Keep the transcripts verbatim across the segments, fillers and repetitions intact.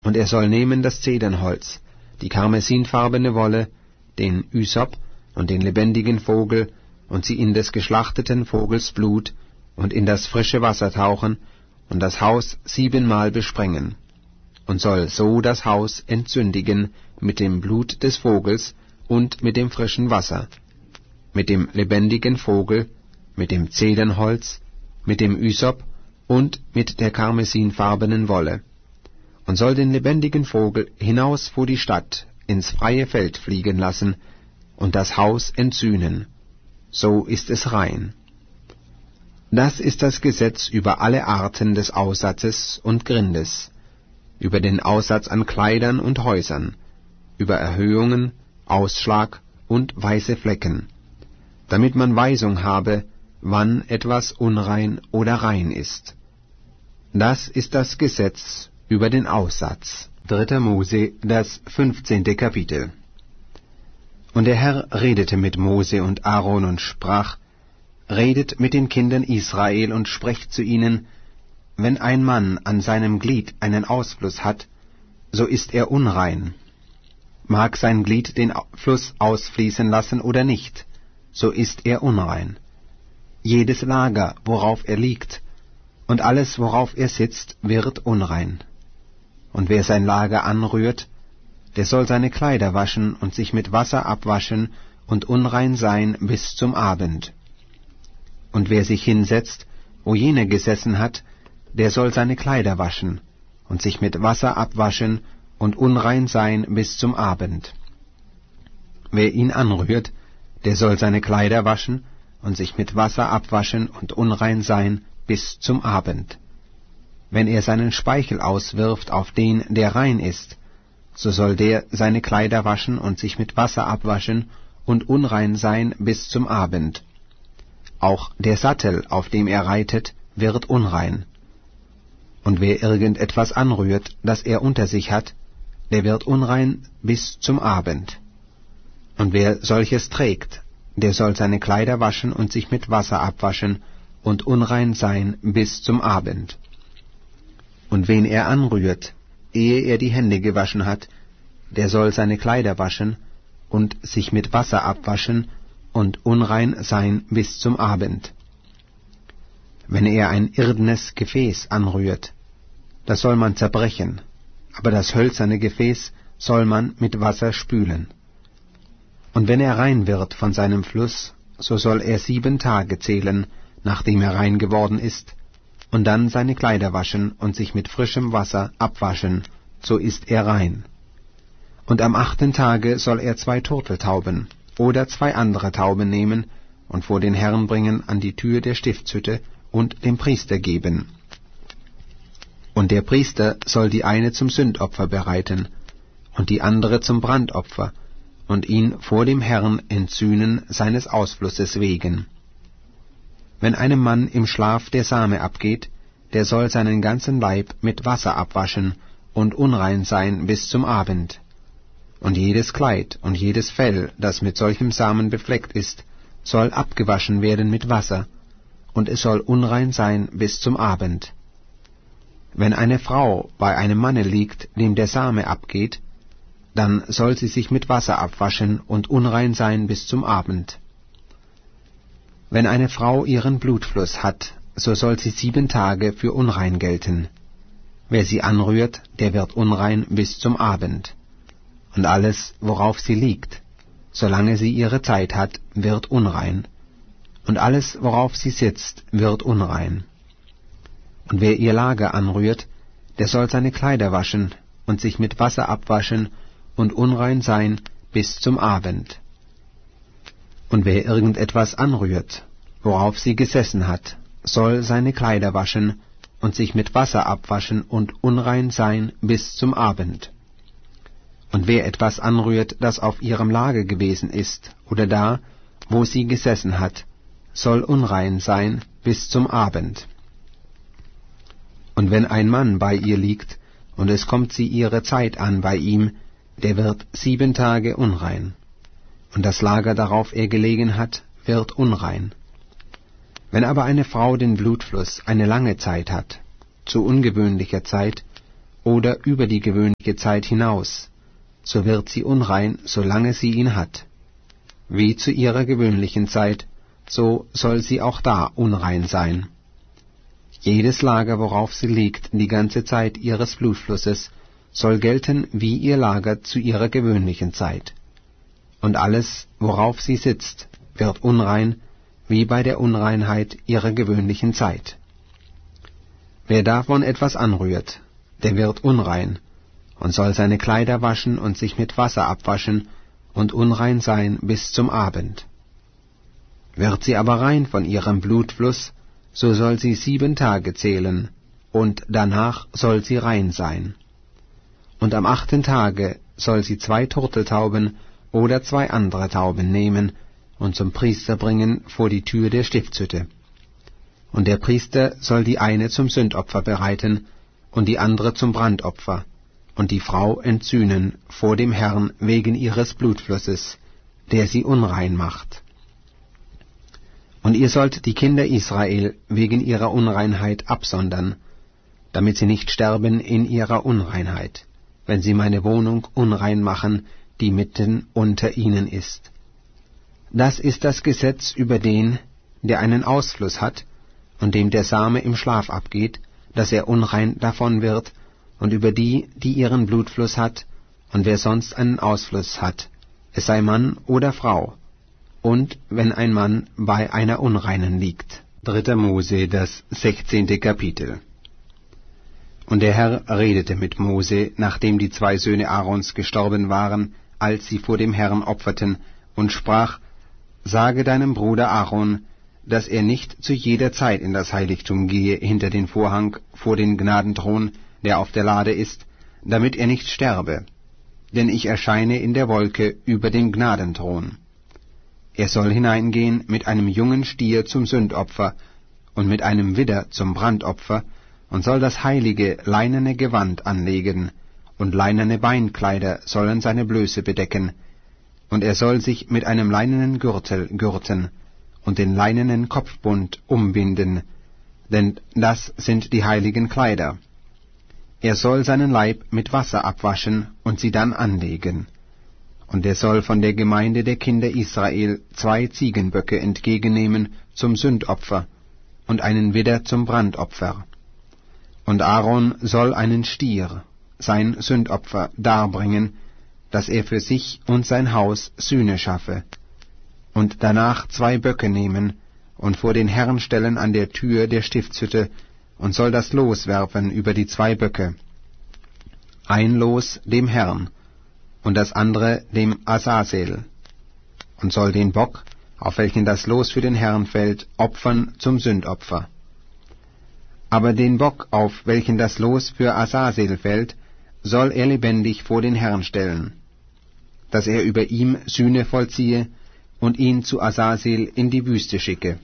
Und er soll nehmen das Zedernholz, die karmesinfarbene Wolle, den Ysop und den lebendigen Vogel, und sie in des geschlachteten Vogels Blut und in das frische Wasser tauchen und das Haus siebenmal besprengen, und soll so das Haus entzündigen mit dem Blut des Vogels und mit dem frischen Wasser, mit dem lebendigen Vogel, mit dem Zedernholz, mit dem Ysop und mit der karmesinfarbenen Wolle, und soll den lebendigen Vogel hinaus vor die Stadt ins freie Feld fliegen lassen und das Haus entsühnen. So ist es rein. Das ist das Gesetz über alle Arten des Aussatzes und Grindes, über den Aussatz an Kleidern und Häusern, über Erhöhungen, Ausschlag und weiße Flecken, damit man Weisung habe, wann etwas unrein oder rein ist. Das ist das Gesetz über den Aussatz. dritter Mose, das fünfzehnte Kapitel. Und der Herr redete mit Mose und Aaron und sprach: Redet mit den Kindern Israel und sprecht zu ihnen: Wenn ein Mann an seinem Glied einen Ausfluss hat, so ist er unrein. Mag sein Glied den Fluss ausfließen lassen oder nicht, so ist er unrein. Jedes Lager, worauf er liegt, und alles, worauf er sitzt, wird unrein. Und wer sein Lager anrührt, der soll seine Kleider waschen und sich mit Wasser abwaschen und unrein sein bis zum Abend. Und wer sich hinsetzt, wo jener gesessen hat, der soll seine Kleider waschen und sich mit Wasser abwaschen und unrein sein bis zum Abend. Wer ihn anrührt, der soll seine Kleider waschen und sich mit Wasser abwaschen und unrein sein bis zum Abend. Wenn er seinen Speichel auswirft auf den, der rein ist, so soll der seine Kleider waschen und sich mit Wasser abwaschen und unrein sein bis zum Abend. Auch der Sattel, auf dem er reitet, wird unrein. Und wer irgend etwas anrührt, das er unter sich hat, der wird unrein bis zum Abend. Und wer solches trägt, der soll seine Kleider waschen und sich mit Wasser abwaschen und unrein sein bis zum Abend. Und wen er anrührt, ehe er die Hände gewaschen hat, der soll seine Kleider waschen und sich mit Wasser abwaschen und unrein sein bis zum Abend. Wenn er ein irdenes Gefäß anrührt, das soll man zerbrechen, aber das hölzerne Gefäß soll man mit Wasser spülen. Und wenn er rein wird von seinem Fluss, so soll er sieben Tage zählen, nachdem er rein geworden ist, und dann seine Kleider waschen und sich mit frischem Wasser abwaschen, so ist er rein. Und am achten Tage soll er zwei Turteltauben oder zwei andere Tauben nehmen und vor den Herrn bringen an die Tür der Stiftshütte und dem Priester geben. Und der Priester soll die eine zum Sündopfer bereiten und die andere zum Brandopfer und ihn vor dem Herrn entsühnen seines Ausflusses wegen. Wenn einem Mann im Schlaf der Same abgeht, der soll seinen ganzen Leib mit Wasser abwaschen und unrein sein bis zum Abend. Und jedes Kleid und jedes Fell, das mit solchem Samen befleckt ist, soll abgewaschen werden mit Wasser, und es soll unrein sein bis zum Abend. Wenn eine Frau bei einem Manne liegt, dem der Same abgeht, dann soll sie sich mit Wasser abwaschen und unrein sein bis zum Abend. Wenn eine Frau ihren Blutfluss hat, so soll sie sieben Tage für unrein gelten. Wer sie anrührt, der wird unrein bis zum Abend. Und alles, worauf sie liegt, solange sie ihre Zeit hat, wird unrein. Und alles, worauf sie sitzt, wird unrein. Und wer ihr Lager anrührt, der soll seine Kleider waschen und sich mit Wasser abwaschen und unrein sein bis zum Abend. Und wer irgendetwas anrührt, worauf sie gesessen hat, soll seine Kleider waschen und sich mit Wasser abwaschen und unrein sein bis zum Abend. Und wer etwas anrührt, das auf ihrem Lager gewesen ist, oder da, wo sie gesessen hat, soll unrein sein bis zum Abend. Und wenn ein Mann bei ihr liegt, und es kommt sie ihre Zeit an bei ihm, der wird sieben Tage unrein. Und das Lager, darauf er gelegen hat, wird unrein. Wenn aber eine Frau den Blutfluss eine lange Zeit hat, zu ungewöhnlicher Zeit, oder über die gewöhnliche Zeit hinaus, so wird sie unrein, solange sie ihn hat. Wie zu ihrer gewöhnlichen Zeit, so soll sie auch da unrein sein. Jedes Lager, worauf sie liegt, die ganze Zeit ihres Blutflusses, soll gelten wie ihr Lager zu ihrer gewöhnlichen Zeit. Und alles, worauf sie sitzt, wird unrein, wie bei der Unreinheit ihrer gewöhnlichen Zeit. Wer davon etwas anrührt, der wird unrein, und soll seine Kleider waschen und sich mit Wasser abwaschen und unrein sein bis zum Abend. Wird sie aber rein von ihrem Blutfluss, so soll sie sieben Tage zählen, und danach soll sie rein sein. Und am achten Tage soll sie zwei Turteltauben oder zwei andere Tauben nehmen und zum Priester bringen vor die Tür der Stiftshütte. Und der Priester soll die eine zum Sündopfer bereiten und die andere zum Brandopfer, und die Frau entsühnen vor dem Herrn wegen ihres Blutflusses, der sie unrein macht. Und ihr sollt die Kinder Israel wegen ihrer Unreinheit absondern, damit sie nicht sterben in ihrer Unreinheit, wenn sie meine Wohnung unrein machen, die mitten unter ihnen ist. Das ist das Gesetz über den, der einen Ausfluss hat, und dem der Same im Schlaf abgeht, dass er unrein davon wird, und über die, die ihren Blutfluss hat, und wer sonst einen Ausfluss hat, es sei Mann oder Frau, und wenn ein Mann bei einer Unreinen liegt. Dritter Mose, das sechzehnte Kapitel. Und der Herr redete mit Mose, nachdem die zwei Söhne Aarons gestorben waren, als sie vor dem Herrn opferten, und sprach, Sage deinem Bruder Aaron, dass er nicht zu jeder Zeit in das Heiligtum gehe hinter den Vorhang vor den Gnadenthron, der auf der Lade ist, damit er nicht sterbe, denn ich erscheine in der Wolke über dem Gnadenthron. Er soll hineingehen mit einem jungen Stier zum Sündopfer und mit einem Widder zum Brandopfer und soll das heilige leinene Gewand anlegen, und leinene Beinkleider sollen seine Blöße bedecken, und er soll sich mit einem leinenen Gürtel gürten und den leinenen Kopfbund umbinden, denn das sind die heiligen Kleider. Er soll seinen Leib mit Wasser abwaschen und sie dann anlegen. Und er soll von der Gemeinde der Kinder Israel zwei Ziegenböcke entgegennehmen zum Sündopfer und einen Widder zum Brandopfer. Und Aaron soll einen Stier, sein Sündopfer, darbringen, dass er für sich und sein Haus Sühne schaffe, und danach zwei Böcke nehmen und vor den Herrn stellen an der Tür der Stiftshütte, und soll das Los werfen über die zwei Böcke, ein Los dem Herrn und das andere dem Azazel, und soll den Bock, auf welchen das Los für den Herrn fällt, opfern zum Sündopfer. Aber den Bock, auf welchen das Los für Azazel fällt, soll er lebendig vor den Herrn stellen, dass er über ihm Sühne vollziehe und ihn zu Azazel in die Wüste schicke.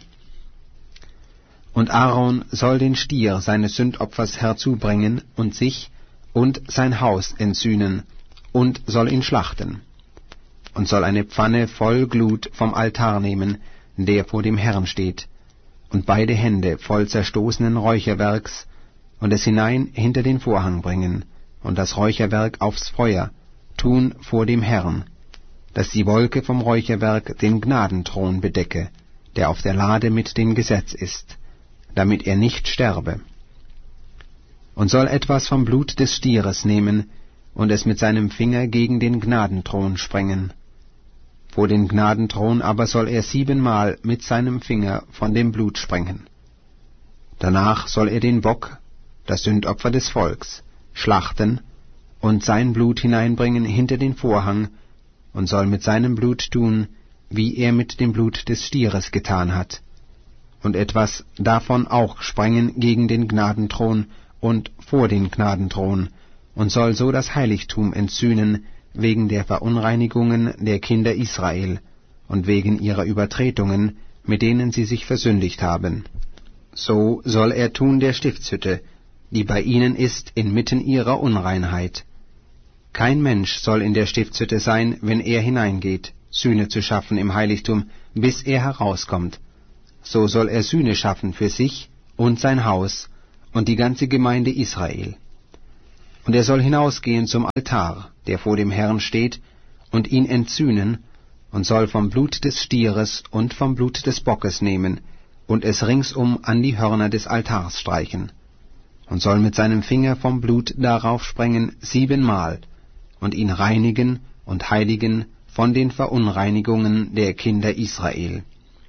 Und Aaron soll den Stier seines Sündopfers herzubringen und sich und sein Haus entsühnen und soll ihn schlachten, und soll eine Pfanne voll Glut vom Altar nehmen, der vor dem Herrn steht, und beide Hände voll zerstoßenen Räucherwerks, und es hinein hinter den Vorhang bringen, und das Räucherwerk aufs Feuer tun vor dem Herrn, dass die Wolke vom Räucherwerk den Gnadenthron bedecke, der auf der Lade mit dem Gesetz ist, damit er nicht sterbe. Und soll etwas vom Blut des Stieres nehmen und es mit seinem Finger gegen den Gnadenthron sprengen. Vor den Gnadenthron aber soll er siebenmal mit seinem Finger von dem Blut sprengen. Danach soll er den Bock, das Sündopfer des Volks, schlachten und sein Blut hineinbringen hinter den Vorhang und soll mit seinem Blut tun, wie er mit dem Blut des Stieres getan hat, und etwas davon auch sprengen gegen den Gnadenthron und vor den Gnadenthron, und soll so das Heiligtum entsühnen wegen der Verunreinigungen der Kinder Israel und wegen ihrer Übertretungen, mit denen sie sich versündigt haben. So soll er tun der Stiftshütte, die bei ihnen ist inmitten ihrer Unreinheit. Kein Mensch soll in der Stiftshütte sein, wenn er hineingeht, Sühne zu schaffen im Heiligtum, bis er herauskommt. So soll er Sühne schaffen für sich und sein Haus und die ganze Gemeinde Israel. Und er soll hinausgehen zum Altar, der vor dem Herrn steht, und ihn entsühnen, und soll vom Blut des Stieres und vom Blut des Bockes nehmen, und es ringsum an die Hörner des Altars streichen, und soll mit seinem Finger vom Blut darauf sprengen siebenmal, und ihn reinigen und heiligen von den Verunreinigungen der Kinder Israel.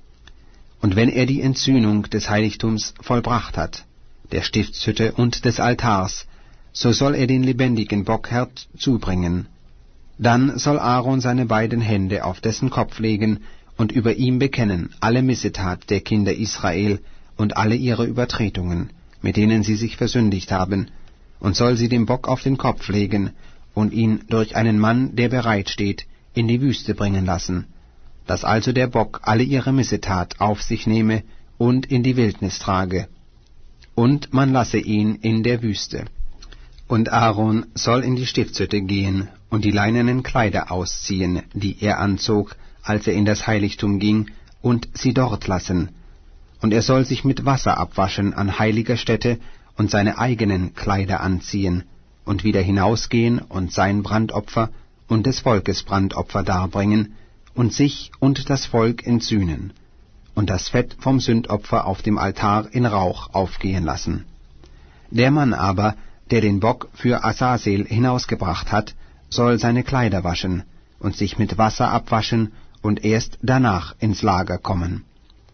Und wenn er die Entsühnung des Heiligtums vollbracht hat, der Stiftshütte und des Altars, so soll er den lebendigen Bock herzubringen. Dann soll Aaron seine beiden Hände auf dessen Kopf legen und über ihm bekennen alle Missetat der Kinder Israel und alle ihre Übertretungen, mit denen sie sich versündigt haben, und soll sie dem Bock auf den Kopf legen und ihn durch einen Mann, der bereit steht, in die Wüste bringen lassen, dass also der Bock alle ihre Missetat auf sich nehme und in die Wildnis trage. Und man lasse ihn in der Wüste. Und Aaron soll in die Stiftshütte gehen und die leinenen Kleider ausziehen, die er anzog, als er in das Heiligtum ging, und sie dort lassen. Und er soll sich mit Wasser abwaschen an heiliger Stätte und seine eigenen Kleider anziehen, und wieder hinausgehen und sein Brandopfer und des Volkes Brandopfer darbringen, und sich und das Volk entsühnen, und das Fett vom Sündopfer auf dem Altar in Rauch aufgehen lassen. Der Mann aber, der den Bock für Asasel hinausgebracht hat, soll seine Kleider waschen und sich mit Wasser abwaschen und erst danach ins Lager kommen.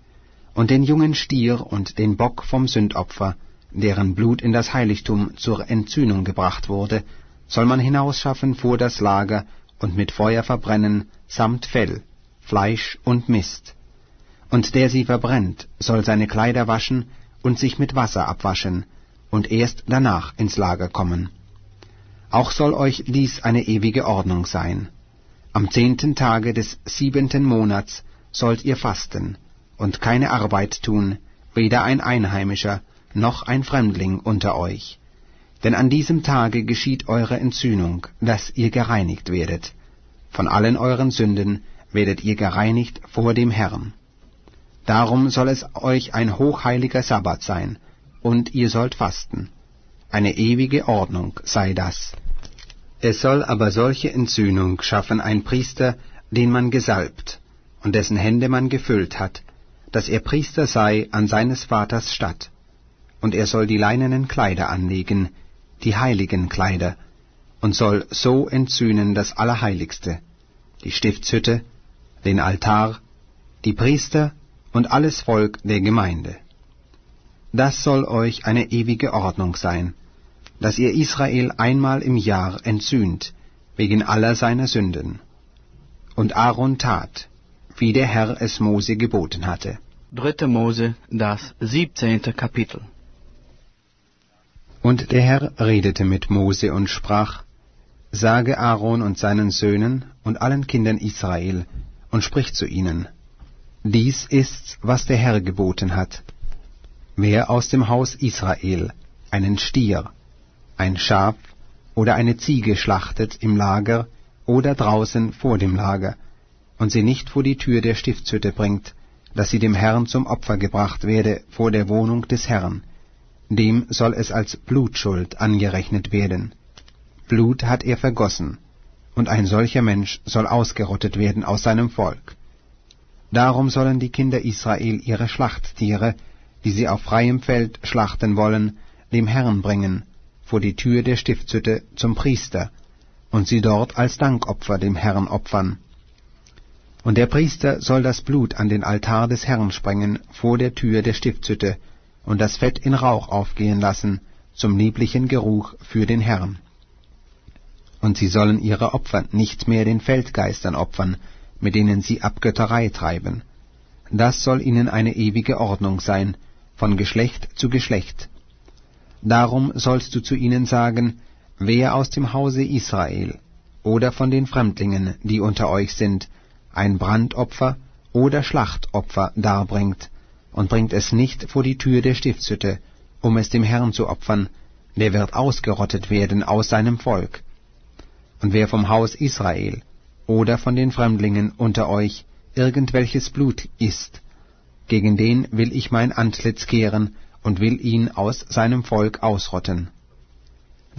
Und den jungen Stier und den Bock vom Sündopfer, deren Blut in das Heiligtum zur Entsühnung gebracht wurde, soll man hinausschaffen vor das Lager und mit Feuer verbrennen, samt Fell, Fleisch und Mist. Und der sie verbrennt, soll seine Kleider waschen und sich mit Wasser abwaschen, und erst danach ins Lager kommen. Auch soll euch dies eine ewige Ordnung sein. Am zehnten Tage des siebenten Monats sollt ihr fasten und keine Arbeit tun, weder ein Einheimischer noch ein Fremdling unter euch. Denn an diesem Tage geschieht eure Entsühnung, dass ihr gereinigt werdet. Von allen euren Sünden werdet ihr gereinigt vor dem Herrn. Darum soll es euch ein hochheiliger Sabbat sein, und ihr sollt fasten. Eine ewige Ordnung sei das. Es soll aber solche Entsühnung schaffen ein Priester, den man gesalbt, und dessen Hände man gefüllt hat, dass er Priester sei an seines Vaters statt. Und er soll die leinenen Kleider anlegen, die heiligen Kleider, und soll so entsühnen das Allerheiligste, die Stiftshütte, den Altar, die Priester und alles Volk der Gemeinde. Das soll euch eine ewige Ordnung sein, dass ihr Israel einmal im Jahr entsühnt, wegen aller seiner Sünden. Und Aaron tat, wie der Herr es Mose geboten hatte. Dritte Mose, das siebzehnte Kapitel. Und der Herr redete mit Mose und sprach, Sage Aaron und seinen Söhnen und allen Kindern Israel, und sprich zu ihnen, Dies ist's, was der Herr geboten hat. Wer aus dem Haus Israel einen Stier, ein Schaf oder eine Ziege schlachtet im Lager oder draußen vor dem Lager und sie nicht vor die Tür der Stiftshütte bringt, dass sie dem Herrn zum Opfer gebracht werde vor der Wohnung des Herrn, dem soll es als Blutschuld angerechnet werden. Blut hat er vergossen, und ein solcher Mensch soll ausgerottet werden aus seinem Volk. Darum sollen die Kinder Israel ihre Schlachttiere, die sie auf freiem Feld schlachten wollen, dem Herrn bringen, vor die Tür der Stiftshütte zum Priester, und sie dort als Dankopfer dem Herrn opfern. Und der Priester soll das Blut an den Altar des Herrn sprengen vor der Tür der Stiftshütte, und das Fett in Rauch aufgehen lassen, zum lieblichen Geruch für den Herrn. Und sie sollen ihre Opfer nicht mehr den Feldgeistern opfern, mit denen sie Abgötterei treiben. Das soll ihnen eine ewige Ordnung sein, von Geschlecht zu Geschlecht. Darum sollst du zu ihnen sagen, wer aus dem Hause Israel oder von den Fremdlingen, die unter euch sind, ein Brandopfer oder Schlachtopfer darbringt, und bringt es nicht vor die Tür der Stiftshütte, um es dem Herrn zu opfern, der wird ausgerottet werden aus seinem Volk. Und wer vom Haus Israel oder von den Fremdlingen unter euch irgendwelches Blut isst, gegen den will ich mein Antlitz kehren und will ihn aus seinem Volk ausrotten.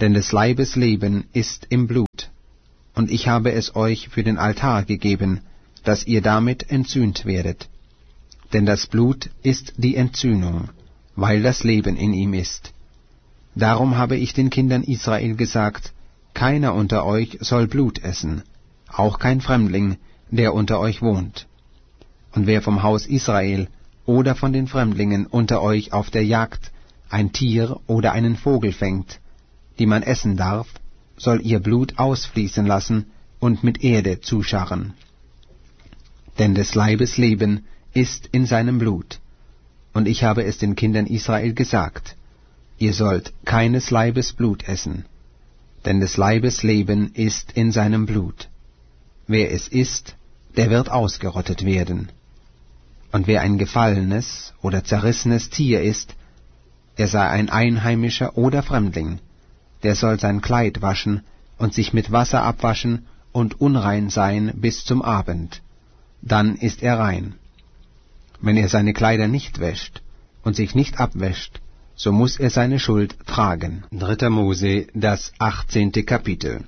Denn des Leibes Leben ist im Blut, und ich habe es euch für den Altar gegeben, dass ihr damit entsühnt werdet. Denn das Blut ist die Entsühnung, weil das Leben in ihm ist. Darum habe ich den Kindern Israel gesagt, keiner unter euch soll Blut essen, auch kein Fremdling, der unter euch wohnt. Und wer vom Haus Israel oder von den Fremdlingen unter euch auf der Jagd ein Tier oder einen Vogel fängt, die man essen darf, soll ihr Blut ausfließen lassen und mit Erde zuscharren. Denn des Leibes Leben ist in seinem Blut. Und ich habe es den Kindern Israel gesagt, ihr sollt keines Leibes Blut essen, denn des Leibes Leben ist in seinem Blut. Wer es isst, der wird ausgerottet werden. Und wer ein gefallenes oder zerrissenes Tier ist, er sei ein Einheimischer oder Fremdling, der soll sein Kleid waschen und sich mit Wasser abwaschen und unrein sein bis zum Abend. Dann ist er rein. Wenn er seine Kleider nicht wäscht und sich nicht abwäscht, so muss er seine Schuld tragen. Dritter Mose, das achtzehnte Kapitel.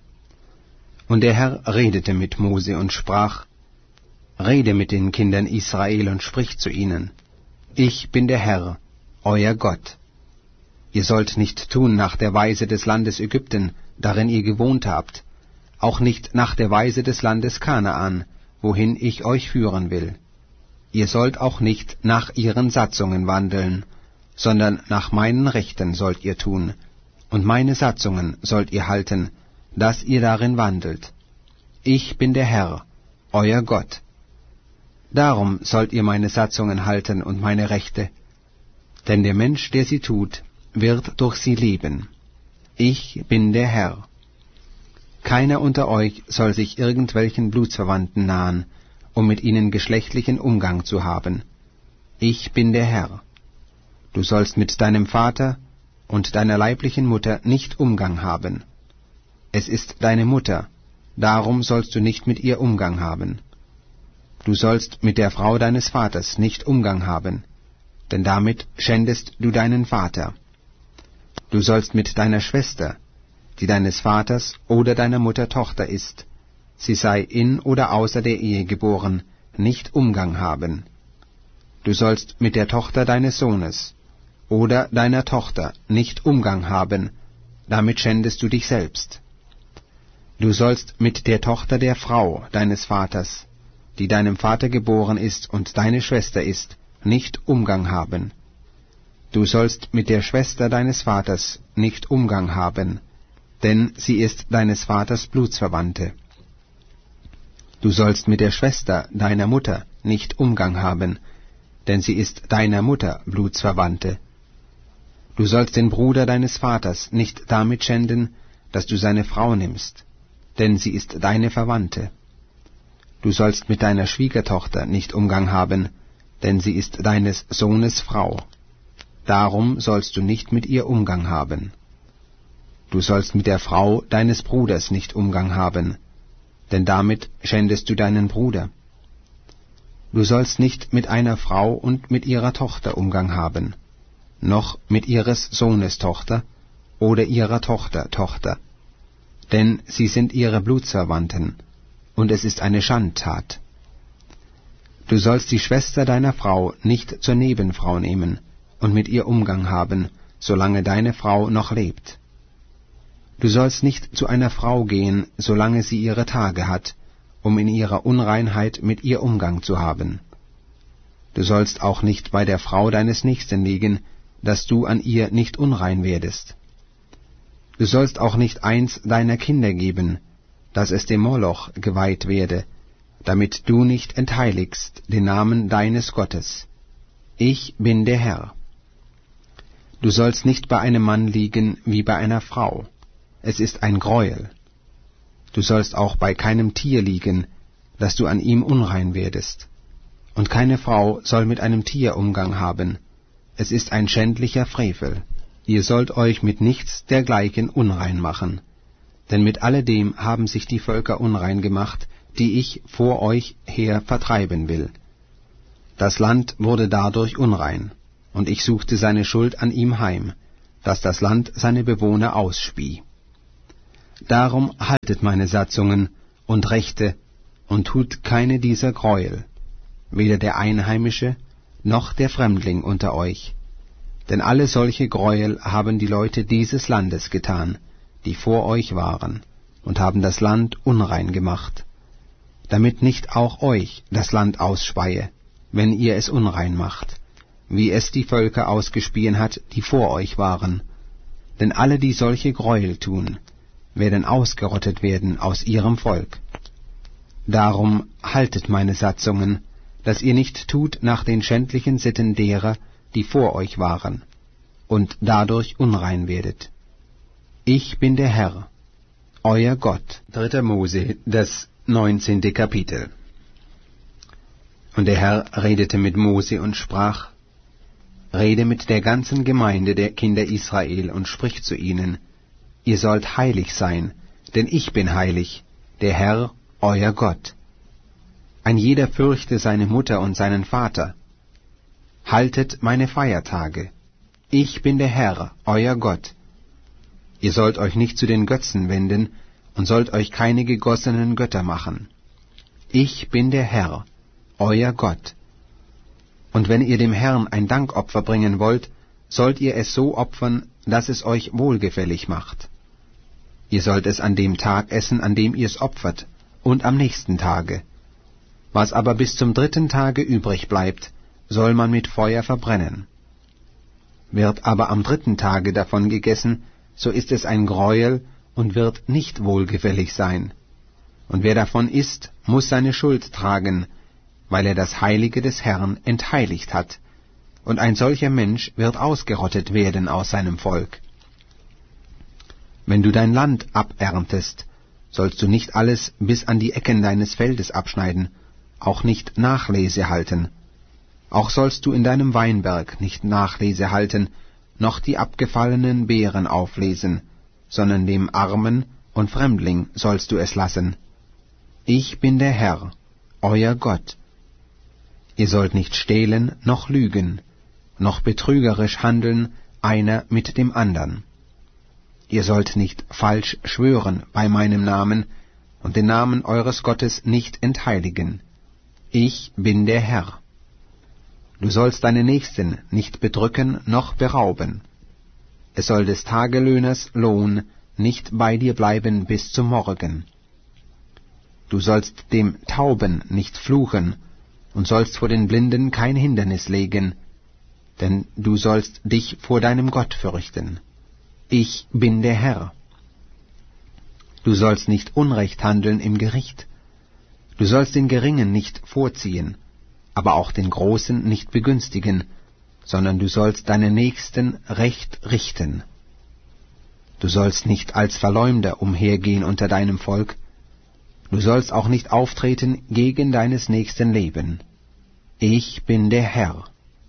Und der Herr redete mit Mose und sprach, Rede mit den Kindern Israel und sprich zu ihnen, Ich bin der Herr, euer Gott. Ihr sollt nicht tun nach der Weise des Landes Ägypten, darin ihr gewohnt habt, auch nicht nach der Weise des Landes Kanaan, wohin ich euch führen will. Ihr sollt auch nicht nach ihren Satzungen wandeln, sondern nach meinen Rechten sollt ihr tun, und meine Satzungen sollt ihr halten, dass ihr darin wandelt. Ich bin der Herr, euer Gott. Darum sollt ihr meine Satzungen halten und meine Rechte, denn der Mensch, der sie tut, wird durch sie leben. Ich bin der Herr. Keiner unter euch soll sich irgendwelchen Blutsverwandten nahen, um mit ihnen geschlechtlichen Umgang zu haben. Ich bin der Herr. Du sollst mit deinem Vater und deiner leiblichen Mutter nicht Umgang haben. Es ist deine Mutter, darum sollst du nicht mit ihr Umgang haben. Du sollst mit der Frau deines Vaters nicht Umgang haben, denn damit schändest du deinen Vater. Du sollst mit deiner Schwester, die deines Vaters oder deiner Mutter Tochter ist, sie sei in oder außer der Ehe geboren, nicht Umgang haben. Du sollst mit der Tochter deines Sohnes oder deiner Tochter nicht Umgang haben, damit schändest du dich selbst. Du sollst mit der Tochter der Frau deines Vaters, die deinem Vater geboren ist und deine Schwester ist, nicht Umgang haben. Du sollst mit der Schwester deines Vaters nicht Umgang haben, denn sie ist deines Vaters Blutsverwandte. Du sollst mit der Schwester deiner Mutter nicht Umgang haben, denn sie ist deiner Mutter Blutsverwandte. Du sollst den Bruder deines Vaters nicht damit schänden, dass du seine Frau nimmst, denn sie ist deine Verwandte. Du sollst mit deiner Schwiegertochter nicht Umgang haben, denn sie ist deines Sohnes Frau. Darum sollst du nicht mit ihr Umgang haben. Du sollst mit der Frau deines Bruders nicht Umgang haben, denn damit schändest du deinen Bruder. Du sollst nicht mit einer Frau und mit ihrer Tochter Umgang haben, noch mit ihres Sohnes Tochter oder ihrer Tochter Tochter, denn sie sind ihre Blutsverwandten, und es ist eine Schandtat. Du sollst die Schwester deiner Frau nicht zur Nebenfrau nehmen und mit ihr Umgang haben, solange deine Frau noch lebt. Du sollst nicht zu einer Frau gehen, solange sie ihre Tage hat, um in ihrer Unreinheit mit ihr Umgang zu haben. Du sollst auch nicht bei der Frau deines Nächsten liegen, dass du an ihr nicht unrein werdest. Du sollst auch nicht eins deiner Kinder geben, dass es dem Moloch geweiht werde, damit du nicht entheiligst den Namen deines Gottes. Ich bin der Herr. Du sollst nicht bei einem Mann liegen wie bei einer Frau. Es ist ein Greuel. Du sollst auch bei keinem Tier liegen, dass du an ihm unrein werdest. Und keine Frau soll mit einem Tier Umgang haben. Es ist ein schändlicher Frevel. Ihr sollt euch mit nichts dergleichen unrein machen. Denn mit alledem haben sich die Völker unrein gemacht, die ich vor euch her vertreiben will. Das Land wurde dadurch unrein, und ich suchte seine Schuld an ihm heim, dass das Land seine Bewohner ausspie. Darum haltet meine Satzungen und Rechte und tut keine dieser Gräuel, weder der Einheimische noch der Fremdling unter euch. Denn alle solche Gräuel haben die Leute dieses Landes getan, die vor euch waren, und haben das Land unrein gemacht, damit nicht auch euch das Land ausspeie, wenn ihr es unrein macht, wie es die Völker ausgespien hat, die vor euch waren. Denn alle, die solche Gräuel tun, werden ausgerottet werden aus ihrem Volk. Darum haltet meine Satzungen, dass ihr nicht tut nach den schändlichen Sitten derer, die vor euch waren, und dadurch unrein werdet. Ich bin der Herr, euer Gott. Dritter Mose, das neunzehnte Kapitel. Und der Herr redete mit Mose und sprach: Rede mit der ganzen Gemeinde der Kinder Israel und sprich zu ihnen: Ihr sollt heilig sein, denn ich bin heilig, der Herr, euer Gott. Ein jeder fürchte seine Mutter und seinen Vater. Haltet meine Feiertage. Ich bin der Herr, euer Gott. Ihr sollt euch nicht zu den Götzen wenden und sollt euch keine gegossenen Götter machen. Ich bin der Herr, euer Gott. Und wenn ihr dem Herrn ein Dankopfer bringen wollt, sollt ihr es so opfern, dass es euch wohlgefällig macht. Ihr sollt es an dem Tag essen, an dem ihr es opfert, und am nächsten Tage. Was aber bis zum dritten Tage übrig bleibt, soll man mit Feuer verbrennen. Wird aber am dritten Tage davon gegessen, so ist es ein Greuel und wird nicht wohlgefällig sein. Und wer davon isst, muss seine Schuld tragen, weil er das Heilige des Herrn entheiligt hat, und ein solcher Mensch wird ausgerottet werden aus seinem Volk. Wenn du dein Land aberntest, sollst du nicht alles bis an die Ecken deines Feldes abschneiden, auch nicht Nachlese halten. Auch sollst du in deinem Weinberg nicht Nachlese halten, noch die abgefallenen Beeren auflesen, sondern dem Armen und Fremdling sollst du es lassen. Ich bin der Herr, euer Gott. Ihr sollt nicht stehlen noch lügen, noch betrügerisch handeln einer mit dem andern. Ihr sollt nicht falsch schwören bei meinem Namen und den Namen eures Gottes nicht entheiligen. Ich bin der Herr. Du sollst deine Nächsten nicht bedrücken noch berauben. Es soll des Tagelöhners Lohn nicht bei dir bleiben bis zum Morgen. Du sollst dem Tauben nicht fluchen und sollst vor den Blinden kein Hindernis legen, denn du sollst dich vor deinem Gott fürchten. Ich bin der Herr. Du sollst nicht Unrecht handeln im Gericht. Du sollst den Geringen nicht vorziehen, aber auch den Großen nicht begünstigen, sondern du sollst deinen Nächsten recht richten. Du sollst nicht als Verleumder umhergehen unter deinem Volk. Du sollst auch nicht auftreten gegen deines nächsten Leben. Ich bin der Herr.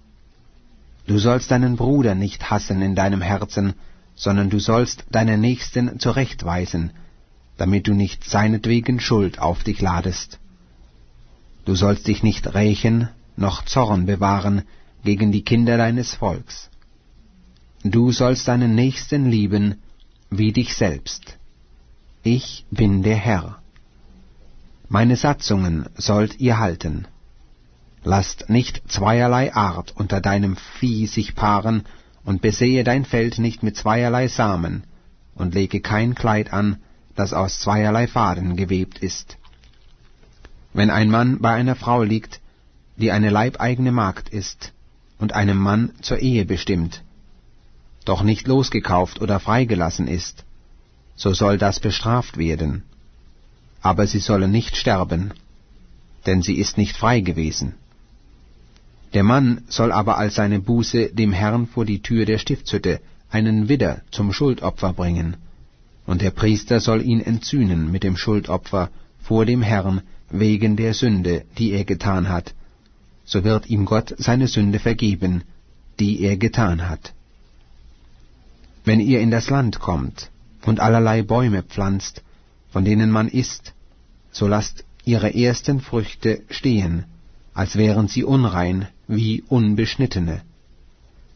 Du sollst deinen Bruder nicht hassen in deinem Herzen, sondern du sollst deinen Nächsten zurechtweisen, damit du nicht seinetwegen Schuld auf dich ladest. Du sollst dich nicht rächen, noch Zorn bewahren gegen die Kinder deines Volks. Du sollst deinen Nächsten lieben wie dich selbst. Ich bin der Herr. Meine Satzungen sollt ihr halten. Lasst nicht zweierlei Art unter deinem Vieh sich paaren, und besähe dein Feld nicht mit zweierlei Samen, und lege kein Kleid an, das aus zweierlei Faden gewebt ist. Wenn ein Mann bei einer Frau liegt, die eine leibeigene Magd ist, und einem Mann zur Ehe bestimmt, doch nicht losgekauft oder freigelassen ist, so soll das bestraft werden. Aber sie solle nicht sterben, denn sie ist nicht frei gewesen. Der Mann soll aber als seine Buße dem Herrn vor die Tür der Stiftshütte einen Widder zum Schuldopfer bringen, und der Priester soll ihn entsühnen mit dem Schuldopfer vor dem Herrn wegen der Sünde, die er getan hat, so wird ihm Gott seine Sünde vergeben, die er getan hat. Wenn ihr in das Land kommt und allerlei Bäume pflanzt, von denen man isst, so lasst ihre ersten Früchte stehen, als wären sie unrein wie unbeschnittene.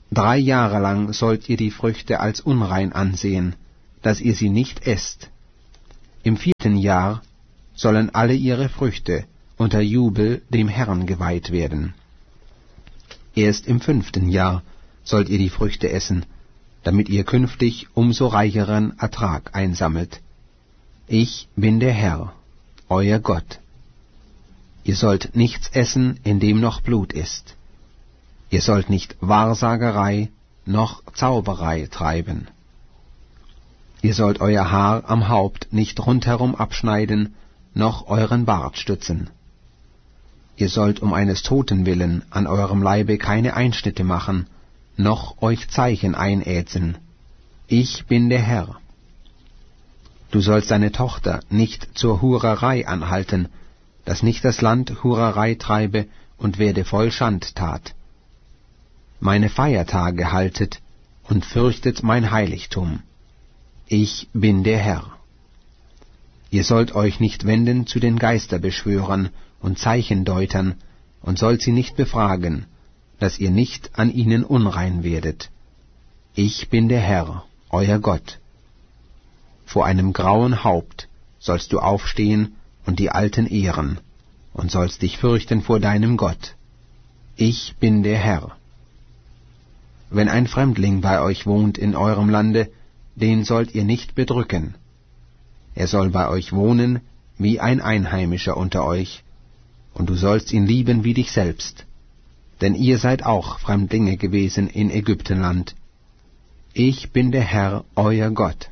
Drei Jahre lang sollt ihr die Früchte als unrein ansehen, dass ihr sie nicht esst. Im vierten Jahr sollen alle ihre Früchte unter Jubel dem Herrn geweiht werden. Erst im fünften Jahr sollt ihr die Früchte essen, damit ihr künftig umso reicheren Ertrag einsammelt. Ich bin der Herr, euer Gott. Ihr sollt nichts essen, in dem noch Blut ist. Ihr sollt nicht Wahrsagerei noch Zauberei treiben. Ihr sollt euer Haar am Haupt nicht rundherum abschneiden, noch euren Bart stutzen. Ihr sollt um eines Toten willen an eurem Leibe keine Einschnitte machen, noch euch Zeichen einätzen. Ich bin der Herr. Du sollst deine Tochter nicht zur Hurerei anhalten, dass nicht das Land Hurerei treibe und werde voll Schandtat. Meine Feiertage haltet und fürchtet mein Heiligtum. Ich bin der Herr. Ihr sollt euch nicht wenden zu den Geisterbeschwörern und Zeichendeutern und sollt sie nicht befragen, dass ihr nicht an ihnen unrein werdet. Ich bin der Herr, euer Gott. Vor einem grauen Haupt sollst du aufstehen und die Alten ehren, und sollst dich fürchten vor deinem Gott. Ich bin der Herr. Wenn ein Fremdling bei euch wohnt in eurem Lande, den sollt ihr nicht bedrücken. Er soll bei euch wohnen wie ein Einheimischer unter euch, und du sollst ihn lieben wie dich selbst, denn ihr seid auch Fremdlinge gewesen in Ägyptenland. Ich bin der Herr, euer Gott.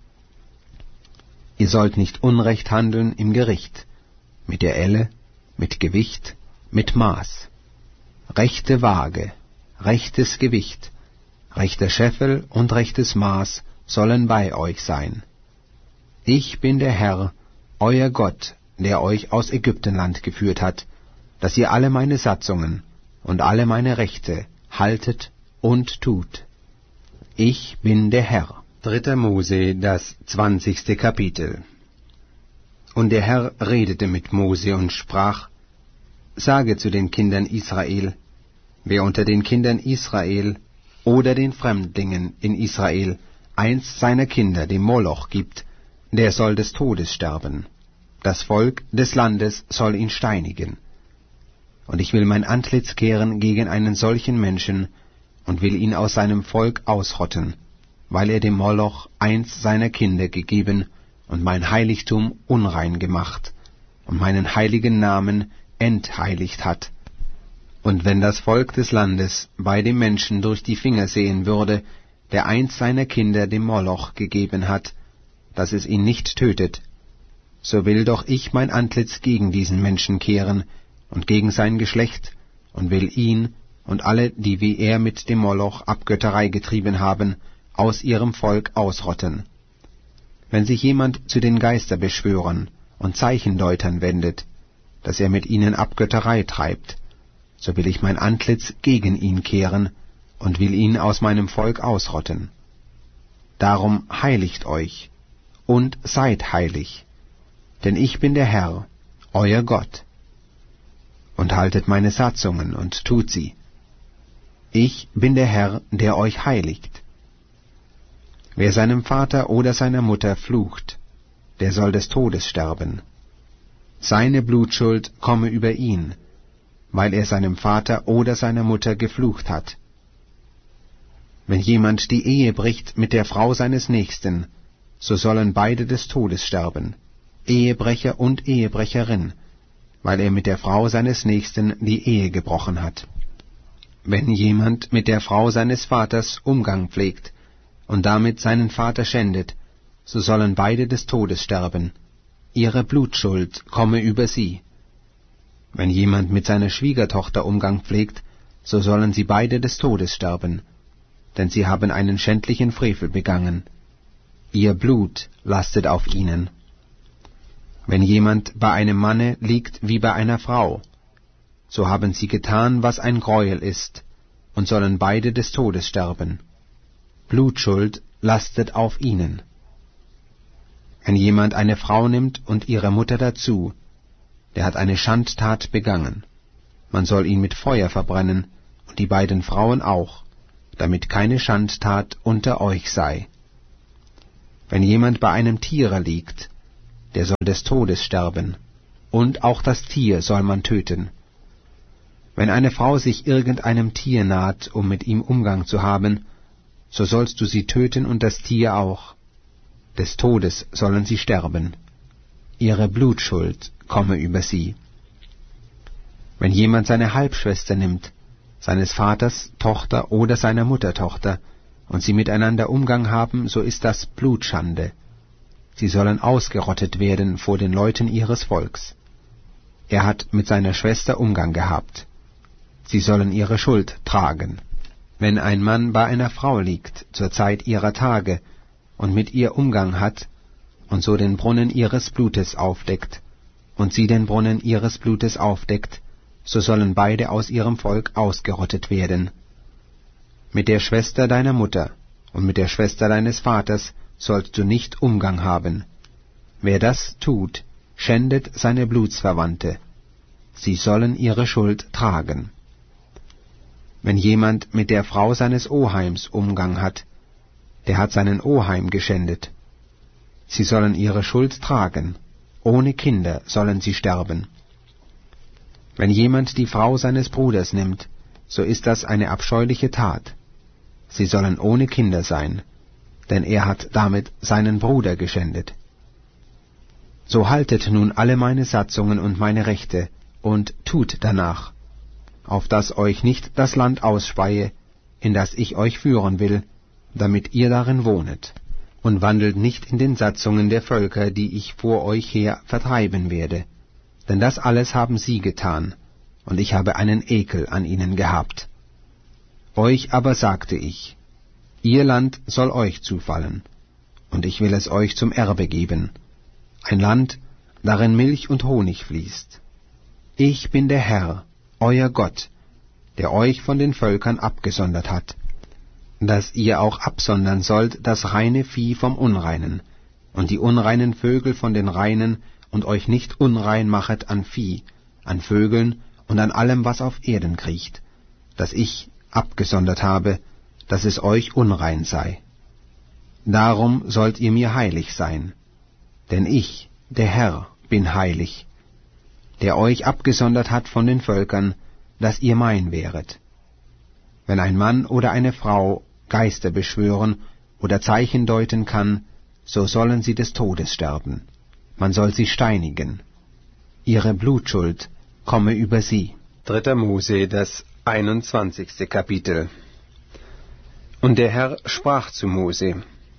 Ihr sollt nicht Unrecht handeln im Gericht, mit der Elle, mit Gewicht, mit Maß. Rechte Waage, rechtes Gewicht, rechter Scheffel und rechtes Maß sollen bei euch sein. Ich bin der Herr, euer Gott, der euch aus Ägyptenland geführt hat, dass ihr alle meine Satzungen und alle meine Rechte haltet und tut. Ich bin der Herr. Dritter Mose, das zwanzigste Kapitel. Und der Herr redete mit Mose und sprach: Sage zu den Kindern Israel, wer unter den Kindern Israel oder den Fremdlingen in Israel eins seiner Kinder dem Moloch gibt, der soll des Todes sterben. Das Volk des Landes soll ihn steinigen. Und ich will mein Antlitz kehren gegen einen solchen Menschen und will ihn aus seinem Volk ausrotten, weil er dem Moloch eins seiner Kinder gegeben und mein Heiligtum unrein gemacht und meinen heiligen Namen entheiligt hat. Und wenn das Volk des Landes bei dem Menschen durch die Finger sehen würde, der eins seiner Kinder dem Moloch gegeben hat, dass es ihn nicht tötet, so will doch ich mein Antlitz gegen diesen Menschen kehren und gegen sein Geschlecht und will ihn und alle, die wie er mit dem Moloch Abgötterei getrieben haben, aus ihrem Volk ausrotten. Wenn sich jemand zu den Geisterbeschwörern und Zeichendeutern wendet, dass er mit ihnen Abgötterei treibt, so will ich mein Antlitz gegen ihn kehren und will ihn aus meinem Volk ausrotten. Darum heiligt euch und seid heilig, denn ich bin der Herr, euer Gott. Und haltet meine Satzungen und tut sie. Ich bin der Herr, der euch heiligt. Wer seinem Vater oder seiner Mutter flucht, der soll des Todes sterben. Seine Blutschuld komme über ihn, weil er seinem Vater oder seiner Mutter geflucht hat. Wenn jemand die Ehe bricht mit der Frau seines Nächsten, so sollen beide des Todes sterben, Ehebrecher und Ehebrecherin, weil er mit der Frau seines Nächsten die Ehe gebrochen hat. Wenn jemand mit der Frau seines Vaters Umgang pflegt und damit seinen Vater schändet, so sollen beide des Todes sterben, ihre Blutschuld komme über sie. Wenn jemand mit seiner Schwiegertochter Umgang pflegt, so sollen sie beide des Todes sterben, denn sie haben einen schändlichen Frevel begangen. Ihr Blut lastet auf ihnen. Wenn jemand bei einem Manne liegt wie bei einer Frau, so haben sie getan, was ein Gräuel ist, und sollen beide des Todes sterben. Blutschuld lastet auf ihnen. Wenn jemand eine Frau nimmt und ihre Mutter dazu, der hat eine Schandtat begangen. Man soll ihn mit Feuer verbrennen, und die beiden Frauen auch, damit keine Schandtat unter euch sei. Wenn jemand bei einem Tiere liegt, der soll des Todes sterben, und auch das Tier soll man töten. Wenn eine Frau sich irgendeinem Tier naht, um mit ihm Umgang zu haben, so sollst du sie töten und das Tier auch. Des Todes sollen sie sterben. Ihre Blutschuld komme über sie. Wenn jemand seine Halbschwester nimmt, seines Vaters Tochter oder seiner Mutter Tochter, und sie miteinander Umgang haben, so ist das Blutschande. Sie sollen ausgerottet werden vor den Leuten ihres Volks. Er hat mit seiner Schwester Umgang gehabt. Sie sollen ihre Schuld tragen. Wenn ein Mann bei einer Frau liegt zur Zeit ihrer Tage und mit ihr Umgang hat und so den Brunnen ihres Blutes aufdeckt und sie den Brunnen ihres Blutes aufdeckt, so sollen beide aus ihrem Volk ausgerottet werden. Mit der Schwester deiner Mutter und mit der Schwester deines Vaters sollst du nicht Umgang haben. Wer das tut, schändet seine Blutsverwandte. Sie sollen ihre Schuld tragen. Wenn jemand mit der Frau seines Oheims Umgang hat, der hat seinen Oheim geschändet. Sie sollen ihre Schuld tragen. Ohne Kinder sollen sie sterben. Wenn jemand die Frau seines Bruders nimmt, so ist das eine abscheuliche Tat. Sie sollen ohne Kinder sein, denn er hat damit seinen Bruder geschändet. So haltet nun alle meine Satzungen und meine Rechte, und tut danach, auf dass euch nicht das Land ausspeie, in das ich euch führen will, damit ihr darin wohnet, und wandelt nicht in den Satzungen der Völker, die ich vor euch her vertreiben werde, denn das alles haben sie getan, und ich habe einen Ekel an ihnen gehabt. Euch aber sagte ich, ihr Land soll euch zufallen, und ich will es euch zum Erbe geben, ein Land, darin Milch und Honig fließt. Ich bin der Herr, euer Gott, der euch von den Völkern abgesondert hat, dass ihr auch absondern sollt das reine Vieh vom Unreinen, und die unreinen Vögel von den Reinen, und euch nicht unrein machet an Vieh, an Vögeln und an allem, was auf Erden kriecht, das ich abgesondert habe, dass es euch unrein sei. Darum sollt ihr mir heilig sein, denn ich, der Herr, bin heilig, der euch abgesondert hat von den Völkern, dass ihr mein wäret. Wenn ein Mann oder eine Frau Geister beschwören oder Zeichen deuten kann, so sollen sie des Todes sterben. Man soll sie steinigen. Ihre Blutschuld komme über sie. Dritter Mose, das einundzwanzigste Kapitel. Und der Herr sprach zu Mose: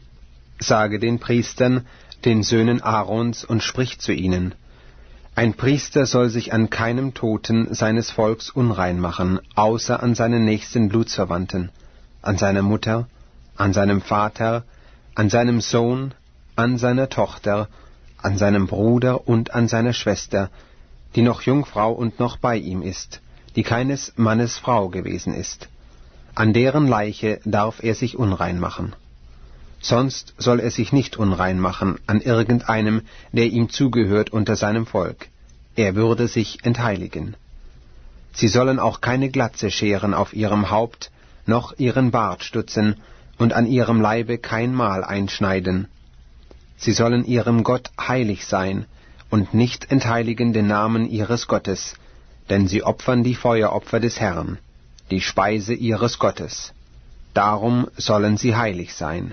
Sage den Priestern, den Söhnen Aarons, und sprich zu ihnen: Ein Priester soll sich an keinem Toten seines Volks unrein machen, außer an seinen nächsten Blutsverwandten, an seiner Mutter, an seinem Vater, an seinem Sohn, an seiner Tochter, an seinem Bruder und an seiner Schwester, die noch Jungfrau und noch bei ihm ist, die keines Mannes Frau gewesen ist. An deren Leiche darf er sich unrein machen. Sonst soll er sich nicht unrein machen an irgendeinem, der ihm zugehört unter seinem Volk. Er würde sich entheiligen. Sie sollen auch keine Glatze scheren auf ihrem Haupt, noch ihren Bart stutzen und an ihrem Leibe kein Mal einschneiden. Sie sollen ihrem Gott heilig sein und nicht entheiligen den Namen ihres Gottes, denn sie opfern die Feueropfer des Herrn, die Speise ihres Gottes. Darum sollen sie heilig sein.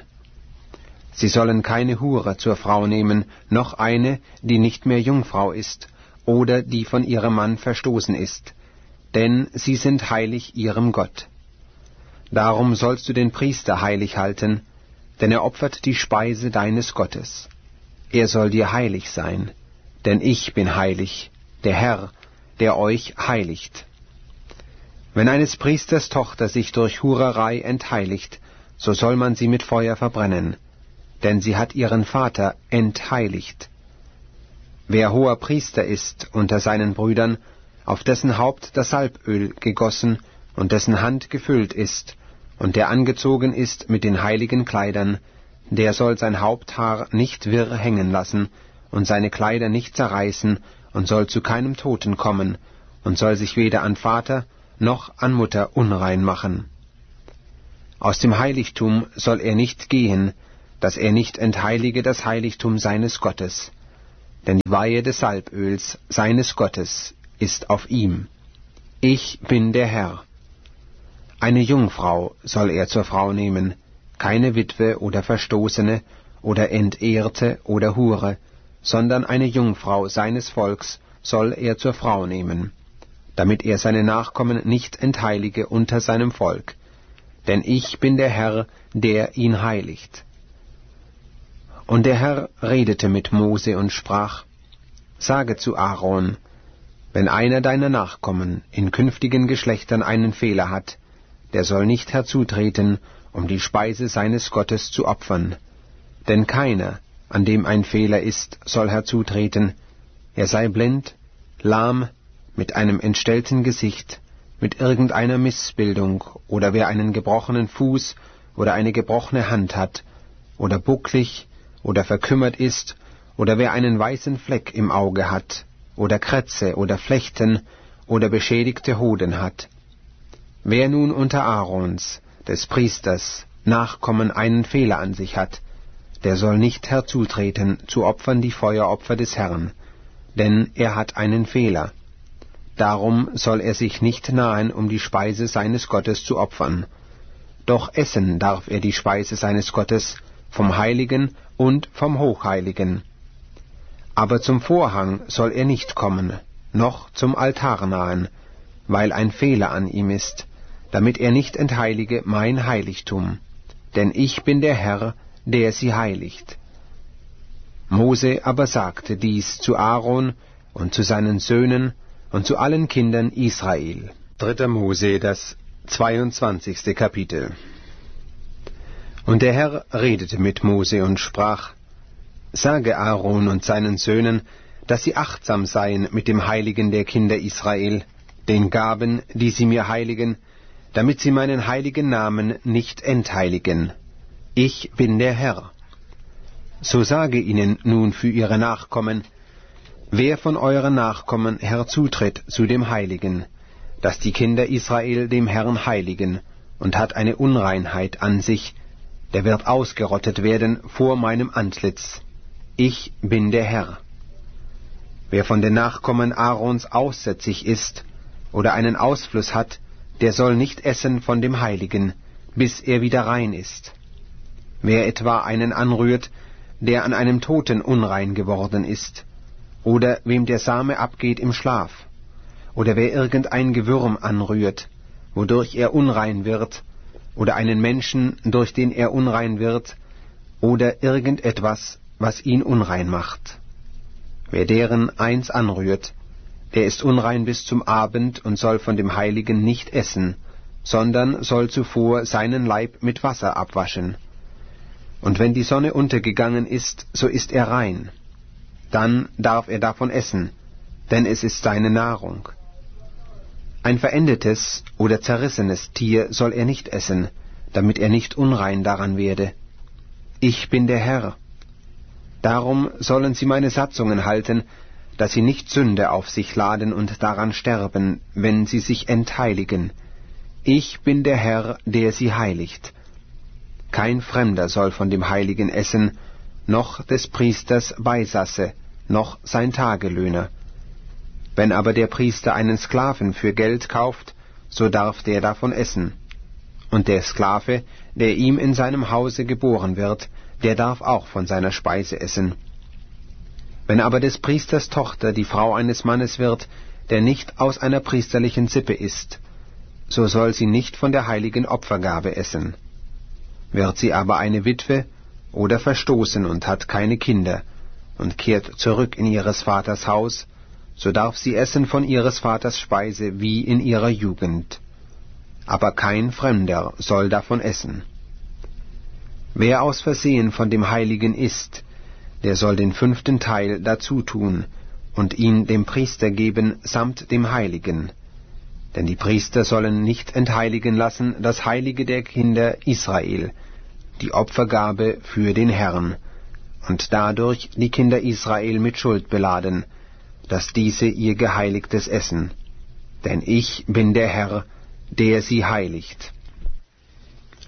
Sie sollen keine Hure zur Frau nehmen, noch eine, die nicht mehr Jungfrau ist, oder die von ihrem Mann verstoßen ist, denn sie sind heilig ihrem Gott. Darum sollst du den Priester heilig halten, denn er opfert die Speise deines Gottes. Er soll dir heilig sein, denn ich bin heilig, der Herr, der euch heiligt. Wenn eines Priesters Tochter sich durch Hurerei entheiligt, so soll man sie mit Feuer verbrennen, denn sie hat ihren Vater entheiligt. Wer hoher Priester ist unter seinen Brüdern, auf dessen Haupt das Salböl gegossen und dessen Hand gefüllt ist, und der angezogen ist mit den heiligen Kleidern, der soll sein Haupthaar nicht wirr hängen lassen und seine Kleider nicht zerreißen und soll zu keinem Toten kommen und soll sich weder an Vater noch an Mutter unrein machen. Aus dem Heiligtum soll er nicht gehen, dass er nicht entheilige das Heiligtum seines Gottes. Denn die Weihe des Salböls seines Gottes ist auf ihm. Ich bin der Herr. Eine Jungfrau soll er zur Frau nehmen, keine Witwe oder Verstoßene oder Entehrte oder Hure, sondern eine Jungfrau seines Volks soll er zur Frau nehmen, damit er seine Nachkommen nicht entheilige unter seinem Volk. Denn ich bin der Herr, der ihn heiligt. Und der Herr redete mit Mose und sprach, Sage zu Aaron, wenn einer deiner Nachkommen in künftigen Geschlechtern einen Fehler hat, der soll nicht herzutreten, um die Speise seines Gottes zu opfern. Denn keiner, an dem ein Fehler ist, soll herzutreten, er sei blind, lahm, mit einem entstellten Gesicht, mit irgendeiner Missbildung, oder wer einen gebrochenen Fuß oder eine gebrochene Hand hat, oder bucklig, oder verkümmert ist, oder wer einen weißen Fleck im Auge hat, oder Krätze oder Flechten, oder beschädigte Hoden hat. Wer nun unter Aarons, des Priesters, Nachkommen einen Fehler an sich hat, der soll nicht herzutreten zu opfern die Feueropfer des Herrn, denn er hat einen Fehler. Darum soll er sich nicht nahen, um die Speise seines Gottes zu opfern. Doch essen darf er die Speise seines Gottes vom Heiligen und vom Hochheiligen. Aber zum Vorhang soll er nicht kommen, noch zum Altar nahen, weil ein Fehler an ihm ist, damit er nicht entheilige mein Heiligtum. Denn ich bin der Herr, der sie heiligt. Mose aber sagte dies zu Aaron und zu seinen Söhnen und zu allen Kindern Israel. Dritter Mose, das zweiundzwanzigste Kapitel. Und der Herr redete mit Mose und sprach, Sage Aaron und seinen Söhnen, dass sie achtsam seien mit dem Heiligen der Kinder Israel, den Gaben, die sie mir heiligen, damit sie meinen heiligen Namen nicht entheiligen. Ich bin der Herr. So sage ihnen nun für ihre Nachkommen, wer von euren Nachkommen herzutritt zu dem Heiligen, dass die Kinder Israel dem Herrn heiligen, und hat eine Unreinheit an sich, der wird ausgerottet werden vor meinem Antlitz. Ich bin der Herr. Wer von den Nachkommen Aarons aussätzig ist oder einen Ausfluss hat, der soll nicht essen von dem Heiligen, bis er wieder rein ist. Wer etwa einen anrührt, der an einem Toten unrein geworden ist, oder wem der Same abgeht im Schlaf, oder wer irgendein Gewürm anrührt, wodurch er unrein wird, oder einen Menschen, durch den er unrein wird, oder irgendetwas, was ihn unrein macht. Wer deren eins anrührt, der ist unrein bis zum Abend und soll von dem Heiligen nicht essen, sondern soll zuvor seinen Leib mit Wasser abwaschen. Und wenn die Sonne untergegangen ist, so ist er rein. Dann darf er davon essen, denn es ist seine Nahrung. Ein verendetes oder zerrissenes Tier soll er nicht essen, damit er nicht unrein daran werde. Ich bin der Herr. Darum sollen sie meine Satzungen halten, dass sie nicht Sünde auf sich laden und daran sterben, wenn sie sich entheiligen. Ich bin der Herr, der sie heiligt. Kein Fremder soll von dem Heiligen essen, noch des Priesters Beisasse, noch sein Tagelöhner. Wenn aber der Priester einen Sklaven für Geld kauft, so darf der davon essen. Und der Sklave, der ihm in seinem Hause geboren wird, der darf auch von seiner Speise essen. Wenn aber des Priesters Tochter die Frau eines Mannes wird, der nicht aus einer priesterlichen Sippe ist, so soll sie nicht von der heiligen Opfergabe essen. Wird sie aber eine Witwe oder verstoßen und hat keine Kinder und kehrt zurück in ihres Vaters Haus, so darf sie essen von ihres Vaters Speise wie in ihrer Jugend. Aber kein Fremder soll davon essen. Wer aus Versehen von dem Heiligen isst, der soll den fünften Teil dazu tun und ihn dem Priester geben samt dem Heiligen. Denn die Priester sollen nicht entheiligen lassen das Heilige der Kinder Israel, die Opfergabe für den Herrn, und dadurch die Kinder Israel mit Schuld beladen, dass diese ihr Geheiligtes essen. Denn ich bin der Herr, der sie heiligt.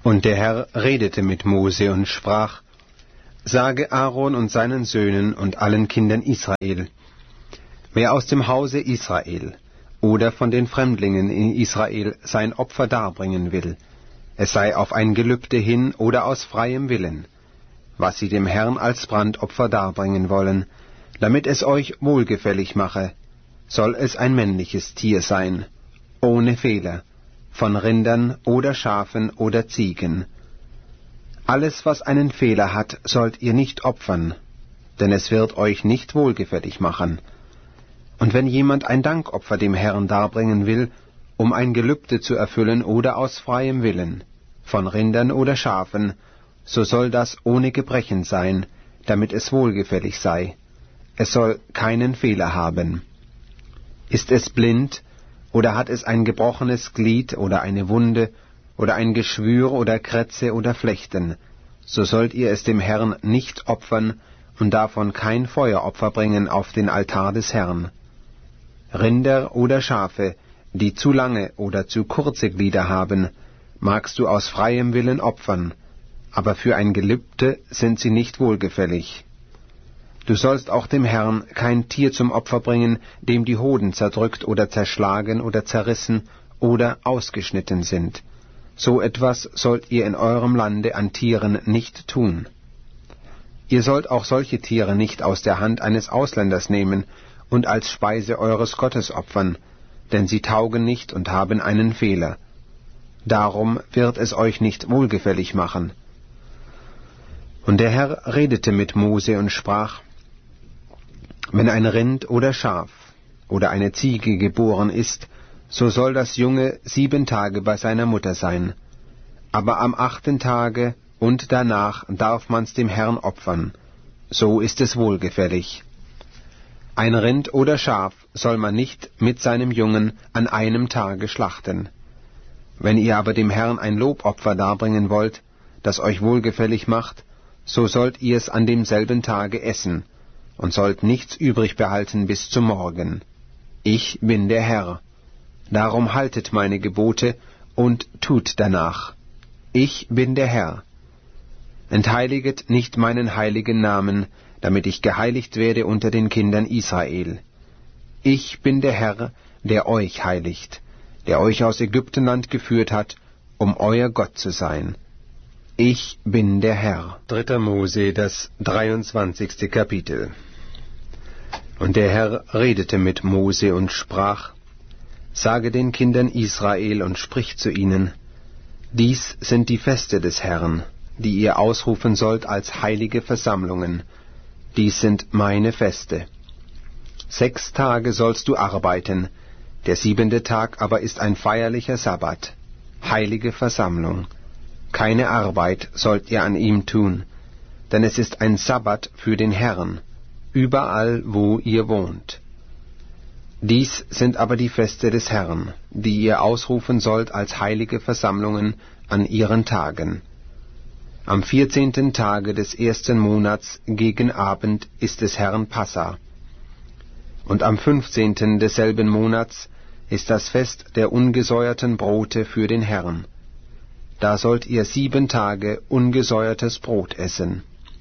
Und der Herr redete mit Mose und sprach: Sage Aaron und seinen Söhnen und allen Kindern Israel: Wer aus dem Hause Israel oder von den Fremdlingen in Israel sein Opfer darbringen will, es sei auf ein Gelübde hin oder aus freiem Willen, was sie dem Herrn als Brandopfer darbringen wollen, damit es euch wohlgefällig mache, soll es ein männliches Tier sein, ohne Fehler, von Rindern oder Schafen oder Ziegen. Alles, was einen Fehler hat, sollt ihr nicht opfern, denn es wird euch nicht wohlgefällig machen. Und wenn jemand ein Dankopfer dem Herrn darbringen will, um ein Gelübde zu erfüllen oder aus freiem Willen, von Rindern oder Schafen, so soll das ohne Gebrechen sein, damit es wohlgefällig sei. Es soll keinen Fehler haben. Ist es blind, oder hat es ein gebrochenes Glied oder eine Wunde, oder ein Geschwür oder Krätze oder Flechten, so sollt ihr es dem Herrn nicht opfern und davon kein Feueropfer bringen auf den Altar des Herrn. Rinder oder Schafe, die zu lange oder zu kurze Glieder haben, magst du aus freiem Willen opfern, aber für ein Gelübde sind sie nicht wohlgefällig. Du sollst auch dem Herrn kein Tier zum Opfer bringen, dem die Hoden zerdrückt oder zerschlagen oder zerrissen oder ausgeschnitten sind. So etwas sollt ihr in eurem Lande an Tieren nicht tun. Ihr sollt auch solche Tiere nicht aus der Hand eines Ausländers nehmen und als Speise eures Gottes opfern, denn sie taugen nicht und haben einen Fehler. Darum wird es euch nicht wohlgefällig machen. Und der Herr redete mit Mose und sprach: Wenn ein Rind oder Schaf oder eine Ziege geboren ist, so soll das Junge sieben Tage bei seiner Mutter sein. Aber am achten Tage und danach darf man's dem Herrn opfern. So ist es wohlgefällig. Ein Rind oder Schaf soll man nicht mit seinem Jungen an einem Tage schlachten. Wenn ihr aber dem Herrn ein Lobopfer darbringen wollt, das euch wohlgefällig macht, so sollt ihr es an demselben Tage essen und sollt nichts übrig behalten bis zum Morgen. Ich bin der Herr. Darum haltet meine Gebote und tut danach. Ich bin der Herr. Entheiliget nicht meinen heiligen Namen, damit ich geheiligt werde unter den Kindern Israel. Ich bin der Herr, der euch heiligt, der euch aus Ägyptenland geführt hat, um euer Gott zu sein. Ich bin der Herr. Dritter Mose, das dreiundzwanzigste Kapitel. Und der Herr redete mit Mose und sprach: Sage den Kindern Israel und sprich zu ihnen: Dies sind die Feste des Herrn, die ihr ausrufen sollt als heilige Versammlungen. Dies sind meine Feste. Sechs Tage sollst du arbeiten, der siebente Tag aber ist ein feierlicher Sabbat, heilige Versammlung. Keine Arbeit sollt ihr an ihm tun, denn es ist ein Sabbat für den Herrn, überall wo ihr wohnt. Dies sind aber die Feste des Herrn, die ihr ausrufen sollt als heilige Versammlungen an ihren Tagen. Am vierzehnten Tage des ersten Monats gegen Abend ist des Herrn Passa. Und am fünfzehnten desselben Monats ist das Fest der ungesäuerten Brote für den Herrn. Da sollt ihr sieben Tage ungesäuertes Brot essen.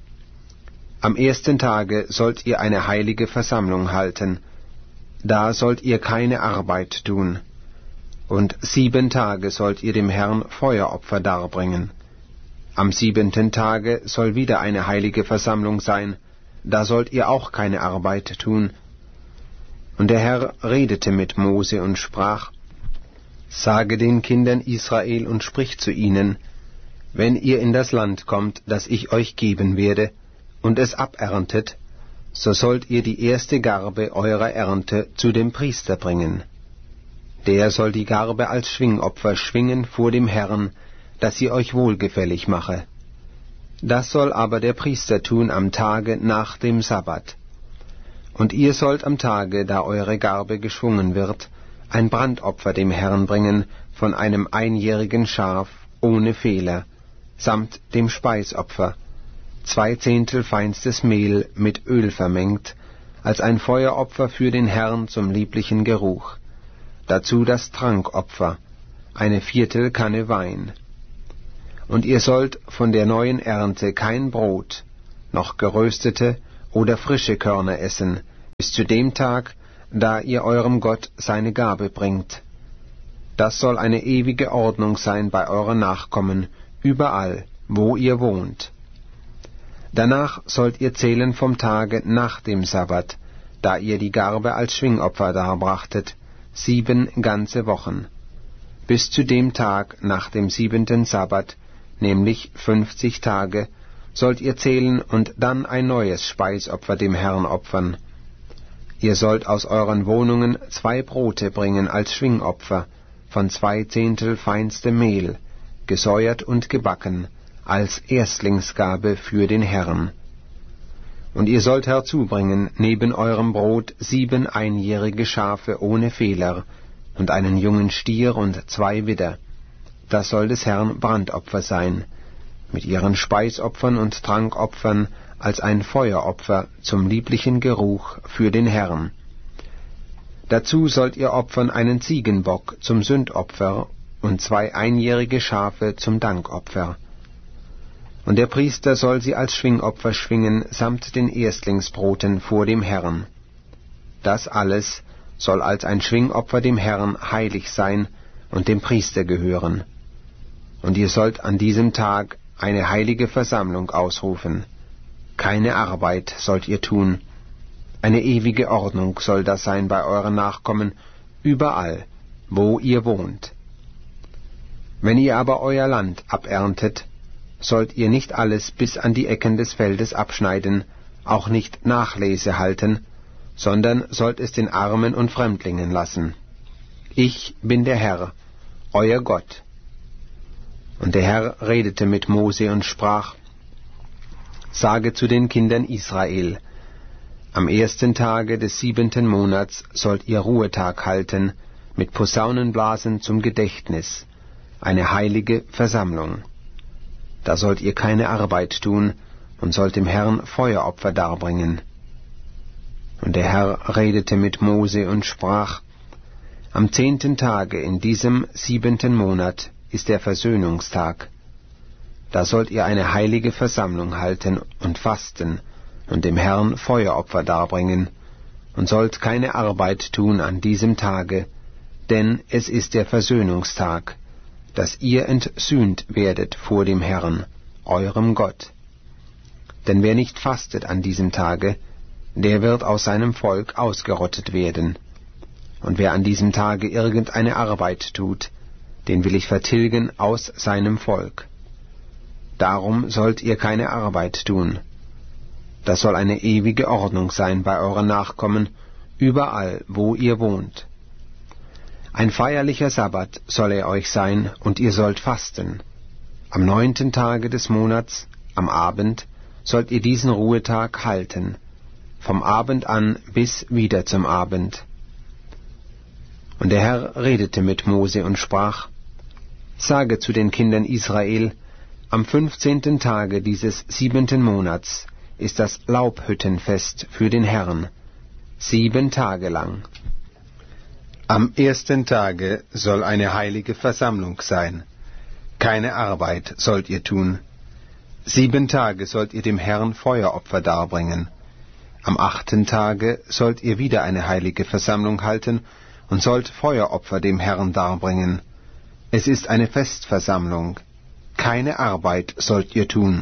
Am ersten Tage sollt ihr eine heilige Versammlung halten. Da sollt ihr keine Arbeit tun. Und sieben Tage sollt ihr dem Herrn Feueropfer darbringen. Am siebenten Tage soll wieder eine heilige Versammlung sein. Da sollt ihr auch keine Arbeit tun. Und der Herr redete mit Mose und sprach: Sage den Kindern Israel und sprich zu ihnen: Wenn ihr in das Land kommt, das ich euch geben werde, und es aberntet, so sollt ihr die erste Garbe eurer Ernte zu dem Priester bringen. Der soll die Garbe als Schwingopfer schwingen vor dem Herrn, dass sie euch wohlgefällig mache. Das soll aber der Priester tun am Tage nach dem Sabbat. Und ihr sollt am Tage, da eure Garbe geschwungen wird, ein Brandopfer dem Herrn bringen von einem einjährigen Schaf ohne Fehler, samt dem Speisopfer, zwei Zehntel feinstes Mehl mit Öl vermengt, als ein Feueropfer für den Herrn zum lieblichen Geruch. Dazu das Trankopfer, eine Viertelkanne Wein. Und ihr sollt von der neuen Ernte kein Brot, noch geröstete oder frische Körner essen, bis zu dem Tag, da ihr eurem Gott seine Gabe bringt. Das soll eine ewige Ordnung sein bei euren Nachkommen, überall, wo ihr wohnt. Danach sollt ihr zählen vom Tage nach dem Sabbat, da ihr die Garbe als Schwingopfer darbrachtet, sieben ganze Wochen, bis zu dem Tag nach dem siebenten Sabbat, nämlich fünfzig Tage, sollt ihr zählen und dann ein neues Speisopfer dem Herrn opfern. Ihr sollt aus euren Wohnungen zwei Brote bringen als Schwingopfer, von zwei Zehntel feinstem Mehl, gesäuert und gebacken, als Erstlingsgabe für den Herrn. Und ihr sollt herzubringen neben eurem Brot sieben einjährige Schafe ohne Fehler und einen jungen Stier und zwei Widder. Das soll des Herrn Brandopfer sein, mit ihren Speisopfern und Trankopfern als ein Feueropfer zum lieblichen Geruch für den Herrn. Dazu sollt ihr opfern einen Ziegenbock zum Sündopfer und zwei einjährige Schafe zum Dankopfer. Und der Priester soll sie als Schwingopfer schwingen samt den Erstlingsbroten vor dem Herrn. Das alles soll als ein Schwingopfer dem Herrn heilig sein und dem Priester gehören. Und ihr sollt an diesem Tag eine heilige Versammlung ausrufen. Keine Arbeit sollt ihr tun. Eine ewige Ordnung soll das sein bei euren Nachkommen, überall, wo ihr wohnt. Wenn ihr aber euer Land aberntet, sollt ihr nicht alles bis an die Ecken des Feldes abschneiden, auch nicht Nachlese halten, sondern sollt es den Armen und Fremdlingen lassen. Ich bin der Herr, euer Gott. Und der Herr redete mit Mose und sprach: Sage zu den Kindern Israel: Am ersten Tage des siebenten Monats sollt ihr Ruhetag halten, mit Posaunenblasen zum Gedächtnis, eine heilige Versammlung. Da sollt ihr keine Arbeit tun und sollt dem Herrn Feueropfer darbringen. Und der Herr redete mit Mose und sprach: Am zehnten Tage in diesem siebenten Monat ist der Versöhnungstag. Da sollt ihr eine heilige Versammlung halten und fasten und dem Herrn Feueropfer darbringen, und sollt keine Arbeit tun an diesem Tage, denn es ist der Versöhnungstag, dass ihr entsühnt werdet vor dem Herrn, eurem Gott. Denn wer nicht fastet an diesem Tage, der wird aus seinem Volk ausgerottet werden. Und wer an diesem Tage irgendeine Arbeit tut, den will ich vertilgen aus seinem Volk. Darum sollt ihr keine Arbeit tun. Das soll eine ewige Ordnung sein bei euren Nachkommen, überall, wo ihr wohnt. Ein feierlicher Sabbat soll er euch sein, und ihr sollt fasten. Am neunten Tage des Monats, am Abend, sollt ihr diesen Ruhetag halten, vom Abend an bis wieder zum Abend. Und der Herr redete mit Mose und sprach: Sage zu den Kindern Israel: Am fünfzehnten Tage dieses siebenten Monats ist das Laubhüttenfest für den Herrn, sieben Tage lang. Am ersten Tage soll eine heilige Versammlung sein. Keine Arbeit sollt ihr tun. Sieben Tage sollt ihr dem Herrn Feueropfer darbringen. Am achten Tage sollt ihr wieder eine heilige Versammlung halten und sollt Feueropfer dem Herrn darbringen. Es ist eine Festversammlung. Keine Arbeit sollt ihr tun.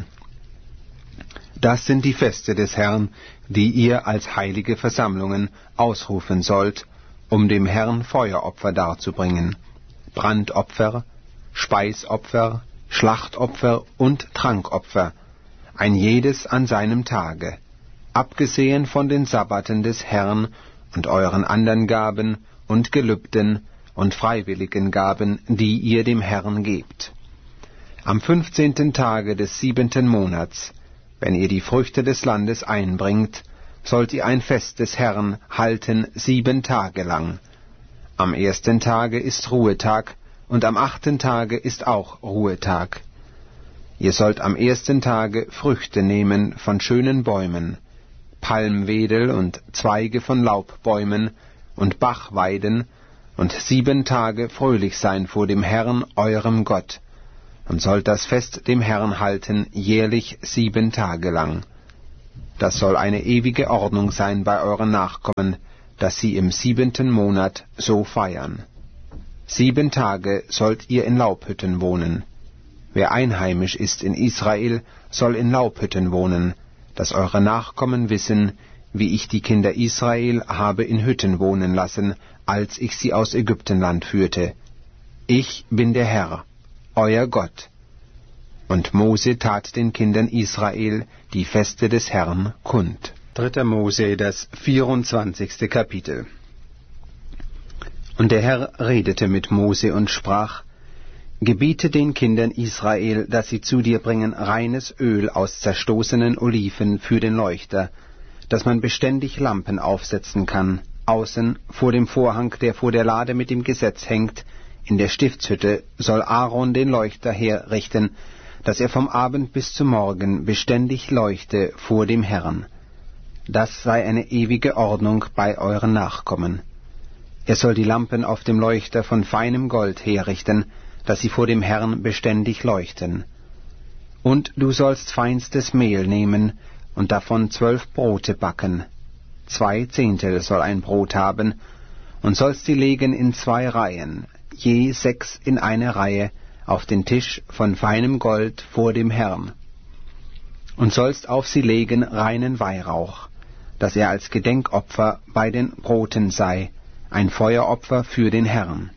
Das sind die Feste des Herrn, die ihr als heilige Versammlungen ausrufen sollt, um dem Herrn Feueropfer darzubringen, Brandopfer, Speisopfer, Schlachtopfer und Trankopfer, ein jedes an seinem Tage, abgesehen von den Sabbaten des Herrn und euren andern Gaben und Gelübden und freiwilligen Gaben, die ihr dem Herrn gebt. Am fünfzehnten Tage des siebenten Monats, wenn ihr die Früchte des Landes einbringt, sollt ihr ein Fest des Herrn halten sieben Tage lang. Am ersten Tage ist Ruhetag, und am achten Tage ist auch Ruhetag. Ihr sollt am ersten Tage Früchte nehmen von schönen Bäumen, Palmwedel und Zweige von Laubbäumen und Bachweiden, und sieben Tage fröhlich sein vor dem Herrn, eurem Gott, und sollt das Fest dem Herrn halten, jährlich sieben Tage lang. Das soll eine ewige Ordnung sein bei euren Nachkommen, dass sie im siebenten Monat so feiern. Sieben Tage sollt ihr in Laubhütten wohnen. Wer einheimisch ist in Israel, soll in Laubhütten wohnen, dass eure Nachkommen wissen, wie ich die Kinder Israel habe in Hütten wohnen lassen, als ich sie aus Ägyptenland führte. Ich bin der Herr, euer Gott. Und Mose tat den Kindern Israel die Feste des Herrn kund. dritter Mose, das vierundzwanzigste Kapitel. Und der Herr redete mit Mose und sprach: Gebiete den Kindern Israel, dass sie zu dir bringen reines Öl aus zerstoßenen Oliven für den Leuchter, dass man beständig Lampen aufsetzen kann, außen vor dem Vorhang, der vor der Lade mit dem Gesetz hängt, in der Stiftshütte soll Aaron den Leuchter herrichten, dass er vom Abend bis zum Morgen beständig leuchte vor dem Herrn. Das sei eine ewige Ordnung bei euren Nachkommen. Er soll die Lampen auf dem Leuchter von feinem Gold herrichten, dass sie vor dem Herrn beständig leuchten. Und du sollst feinstes Mehl nehmen und davon zwölf Brote backen. Zwei Zehntel soll ein Brot haben, und sollst sie legen in zwei Reihen, je sechs in eine Reihe, auf den Tisch von feinem Gold vor dem Herrn. Und sollst auf sie legen reinen Weihrauch, dass er als Gedenkopfer bei den Broten sei, ein Feueropfer für den Herrn.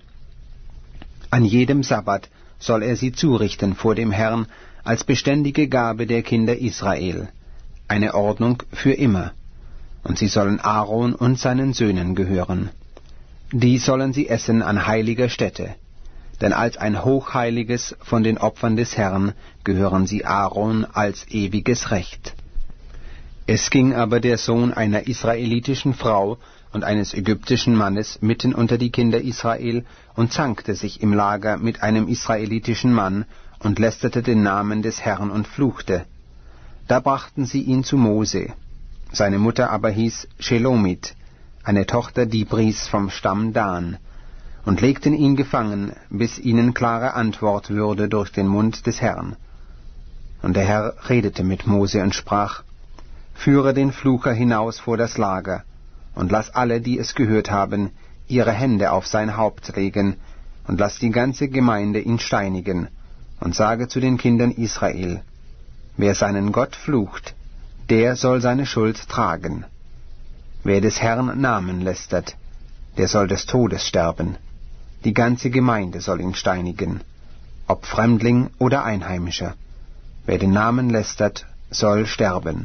An jedem Sabbat soll er sie zurichten vor dem Herrn als beständige Gabe der Kinder Israel, eine Ordnung für immer, und sie sollen Aaron und seinen Söhnen gehören. Die sollen sie essen an heiliger Stätte, denn als ein hochheiliges von den Opfern des Herrn gehören sie Aaron als ewiges Recht. Es ging aber der Sohn einer israelitischen Frau und eines ägyptischen Mannes mitten unter die Kinder Israel und zankte sich im Lager mit einem israelitischen Mann und lästerte den Namen des Herrn und fluchte. Da brachten sie ihn zu Mose. Seine Mutter aber hieß Shelomit, eine Tochter Dibris vom Stamm Dan, und legten ihn gefangen, bis ihnen klare Antwort würde durch den Mund des Herrn. Und der Herr redete mit Mose und sprach: Führe den Flucher hinaus vor das Lager, und lass alle, die es gehört haben, ihre Hände auf sein Haupt legen, und lass die ganze Gemeinde ihn steinigen, und sage zu den Kindern Israel: Wer seinen Gott flucht, der soll seine Schuld tragen. Wer des Herrn Namen lästert, der soll des Todes sterben. Die ganze Gemeinde soll ihn steinigen, ob Fremdling oder Einheimischer. Wer den Namen lästert, soll sterben.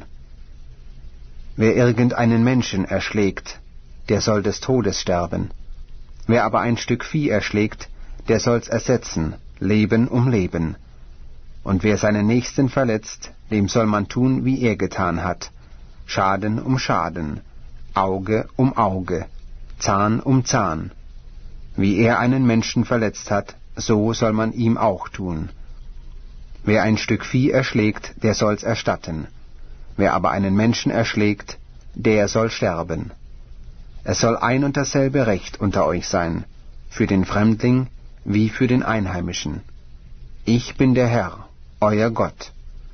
Wer irgendeinen Menschen erschlägt, der soll des Todes sterben. Wer aber ein Stück Vieh erschlägt, der soll's ersetzen, Leben um Leben. Und wer seinen Nächsten verletzt, dem soll man tun, wie er getan hat, Schaden um Schaden, Auge um Auge, Zahn um Zahn. Wie er einen Menschen verletzt hat, so soll man ihm auch tun. Wer ein Stück Vieh erschlägt, der soll's erstatten. Wer aber einen Menschen erschlägt, der soll sterben. Es soll ein und dasselbe Recht unter euch sein, für den Fremdling wie für den Einheimischen. Ich bin der Herr, euer Gott.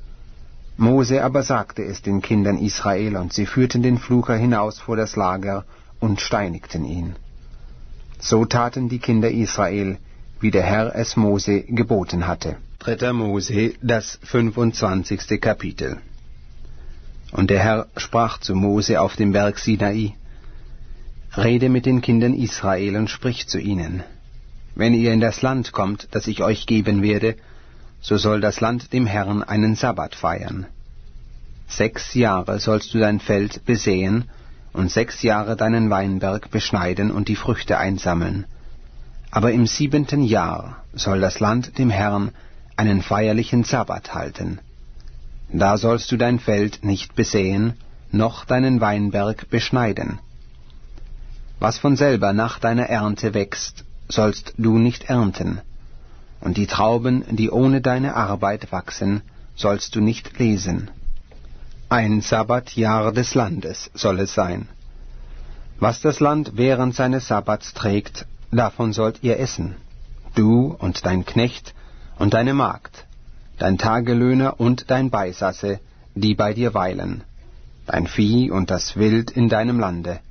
Mose aber sagte es den Kindern Israel, und sie führten den Flucher hinaus vor das Lager und steinigten ihn. So taten die Kinder Israel, wie der Herr es Mose geboten hatte. dritter Mose, das fünfundzwanzigste Kapitel. Und der Herr sprach zu Mose auf dem Berg Sinai: Rede mit den Kindern Israel und sprich zu ihnen: Wenn ihr in das Land kommt, das ich euch geben werde, so soll das Land dem Herrn einen Sabbat feiern. Sechs Jahre sollst du dein Feld besäen und sechs Jahre deinen Weinberg beschneiden und die Früchte einsammeln. Aber im siebenten Jahr soll das Land dem Herrn einen feierlichen Sabbat halten. Da sollst du dein Feld nicht besäen, noch deinen Weinberg beschneiden. Was von selber nach deiner Ernte wächst, sollst du nicht ernten, und die Trauben, die ohne deine Arbeit wachsen, sollst du nicht lesen. Ein Sabbatjahr des Landes soll es sein. Was das Land während seines Sabbats trägt, davon sollt ihr essen, du und dein Knecht und deine Magd, dein Tagelöhner und dein Beisasse, die bei dir weilen, dein Vieh und das Wild in deinem Lande,